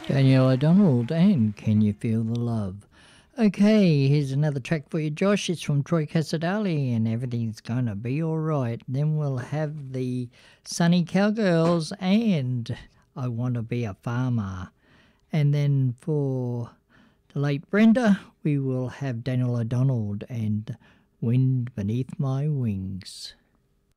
Danielle O'Donnell and Can You Feel the Love? Okay, here's another track for you, Josh. It's from Troy Casadali and Everything's Gonna Be Alright. Then we'll have the Sunny Cowgirls and I Want to Be a Farmer. And then for the late Brenda, we will have Daniel O'Donnell and Wind Beneath My Wings.